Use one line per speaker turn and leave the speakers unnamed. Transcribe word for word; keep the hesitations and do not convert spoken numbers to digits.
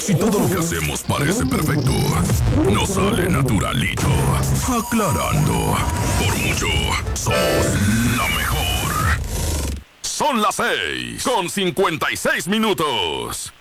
Si todo lo que hacemos parece perfecto, no sale naturalito. Aclarando, por mucho, somos la mejor. Son las seis con cincuenta y seis minutos.